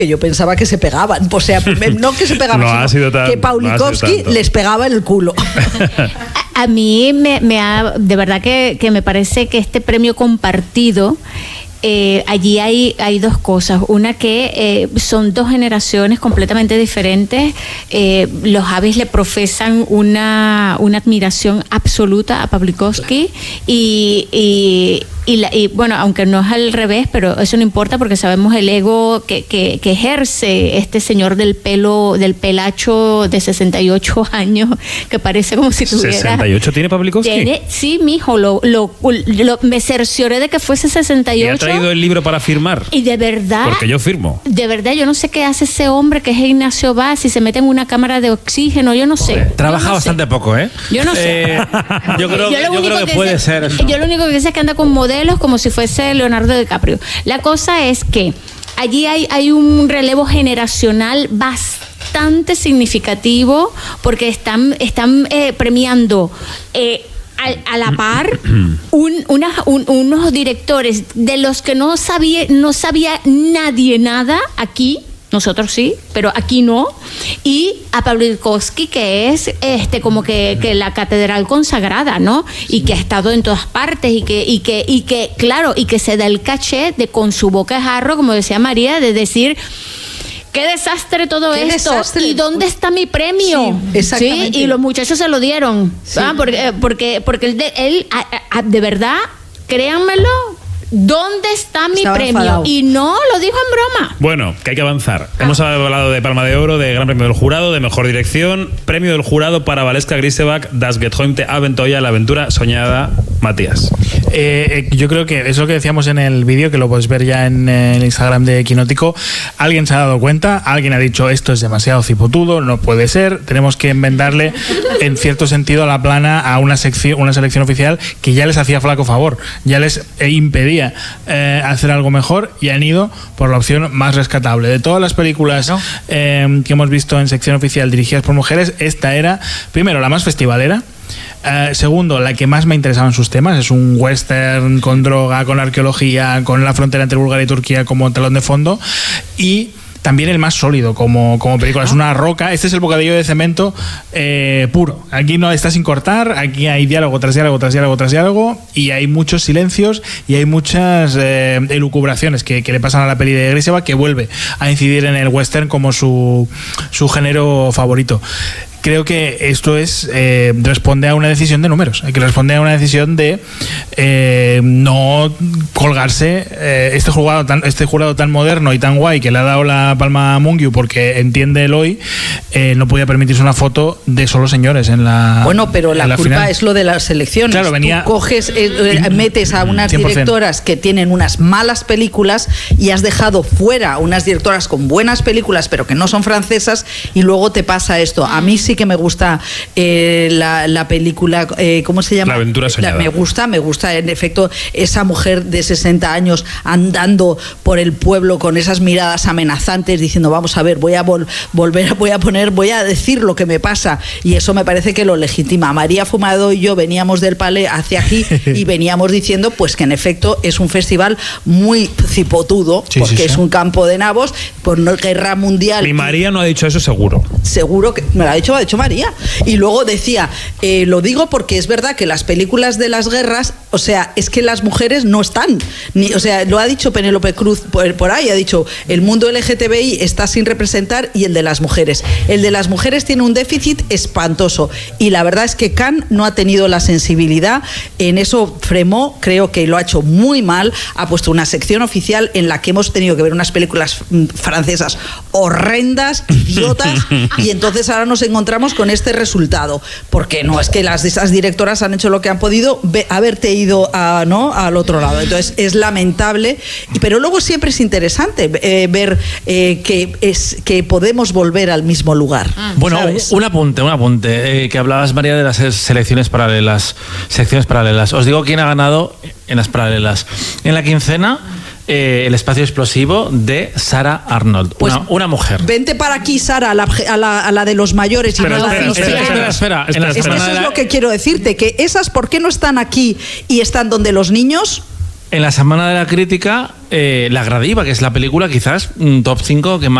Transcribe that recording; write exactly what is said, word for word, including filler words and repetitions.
que yo pensaba que se pegaban, o sea, no que se pegaban, no sino tan, que Paulikovsky no les pegaba en el culo. A, a mí me, me ha, de verdad que, que me parece que este premio compartido, Eh, allí hay, hay dos cosas. Una que eh, son dos generaciones completamente diferentes. Eh, los Avis le profesan una, una admiración absoluta a Pawlikowski y, y, y, la, y bueno, aunque no es al revés, pero eso no importa porque sabemos el ego que, que, que ejerce este señor del pelo, del pelacho de sesenta y ocho años, que parece como si tuviera... ¿sesenta y ocho tiene Pawlikowski? Tiene, sí, mijo, lo, lo, lo, me cercioré de que fuese sesenta y ocho. Traído el libro para firmar. Y de verdad. Porque yo firmo. De verdad, yo no sé qué hace ese hombre que es Ignacio Vaz, si se mete en una cámara de oxígeno, yo no sé. Trabaja no bastante sé. poco, ¿eh? Yo no sé. Eh, yo creo, yo yo creo que, que puede sé, ser eso. Yo lo único que sé es que anda con modelos como si fuese Leonardo DiCaprio. La cosa es que allí hay, hay un relevo generacional bastante significativo porque están, están eh, premiando... Eh, A, a la par un, una, un, unos directores de los que no sabía, no sabía nadie nada aquí, nosotros sí, pero aquí no, y a Pawlikowski, que es este como que, que la catedral consagrada, ¿no? Y que ha estado en todas partes y que, y que, y que, claro, y que se da el caché de con su boca de jarro, como decía María, de decir... ¡Qué desastre todo ¿Qué esto! desastre? ¿Y dónde está mi premio? Sí, exactamente. Sí, y los muchachos se lo dieron. Sí. ¿Ah? Porque, porque, porque él, de, él a, a, de verdad, créanmelo, ¿dónde está mi Estaba premio? enfadado. Y no lo dijo en broma. Bueno, que hay que avanzar. Ah. Hemos hablado de Palma de Oro, de Gran Premio del Jurado, de Mejor Dirección, Premio del Jurado para Valeska Grisebach, Das geträumte Abenteuer, la aventura soñada. Matías. Eh, yo creo que es lo que decíamos en el vídeo, que lo podéis ver ya en el Instagram de Quinótico. Alguien se ha dado cuenta, alguien ha dicho esto es demasiado cipotudo, no puede ser, tenemos que enmendarle en cierto sentido a la plana a una sección, una selección oficial que ya les hacía flaco favor, ya les impedía eh, hacer algo mejor y han ido por la opción más rescatable. De todas las películas ¿no? eh, que hemos visto en sección oficial dirigidas por mujeres, esta era, primero, la más festivalera. Uh, segundo, la que más me interesaban sus temas. Es un western con droga, con arqueología, con la frontera entre Bulgaria y Turquía como telón de fondo. Y también el más sólido como, como película. Es una roca. Este es el bocadillo de cemento eh, puro. Aquí no está sin cortar. Aquí hay diálogo tras diálogo tras diálogo tras diálogo. Y hay muchos silencios y hay muchas eh, elucubraciones que, que le pasan a la peli de Grisebach, que vuelve a incidir en el western como su, su género favorito. Creo que esto es eh, responde a una decisión de números, que responde a una decisión de eh, no colgarse eh, este jurado tan este jurado tan moderno y tan guay que le ha dado la palma a Mungiu porque entiende el hoy, eh, no podía permitirse una foto de solo señores en la bueno, pero la, la culpa final. Es lo de las elecciones. Claro, venía, tú coges, eh, metes a unas cien por ciento directoras que tienen unas malas películas y has dejado fuera unas directoras con buenas películas pero que no son francesas y luego te pasa esto. A mí sí que me gusta eh, la, la película, eh, ¿cómo se llama? La aventura soñada. La, me gusta, me gusta en efecto esa mujer de sesenta años andando por el pueblo con esas miradas amenazantes diciendo vamos a ver, voy a vol- volver, voy a poner, voy a decir lo que me pasa y eso me parece que lo legitima. María Fumado y yo veníamos del Palais hacia aquí y veníamos diciendo pues que en efecto es un festival muy cipotudo sí, porque sí, sí. es un campo de nabos por no guerra mundial. Mi María no ha dicho eso seguro. Seguro que me lo ha dicho, me lo ha dicho María. Y luego decía, eh, lo digo porque es verdad que las películas de las guerras, o sea, es que las mujeres no están, ni, o sea, lo ha dicho Penélope Cruz por, por ahí, ha dicho, el mundo L G T B I está sin representar y el de las mujeres. El de las mujeres tiene un déficit espantoso y la verdad es que Cannes no ha tenido la sensibilidad, en eso Fremont creo que lo ha hecho muy mal, ha puesto una sección oficial en la que hemos tenido que ver unas películas francesas horrendas, idiotas, y entonces ahora nos encontramos con este resultado, porque no es que las esas directoras han hecho lo que han podido, ve, haberte ido a, ¿no? al otro lado, entonces es lamentable, pero luego siempre es interesante eh, ver eh, que, es, que podemos volver al mismo lugar. Bueno, ¿sabes? un apunte, un apunte, eh, que hablabas, María, de las selecciones paralelas, secciones paralelas. Os digo quién ha ganado en las paralelas. En la quincena, eh, El espacio explosivo de Sarah Arnold, pues, una, una mujer. Vente para aquí, Sara, a la, a la, a la de los mayores. Pero y no espera, la de los espera, pequeños. espera, espera, espera. Es que eso la... es lo que quiero decirte, que esas, ¿por qué no están aquí y están donde los niños? en la semana de la crítica, eh, La Gradiva, que es la película quizás mm, top cinco que más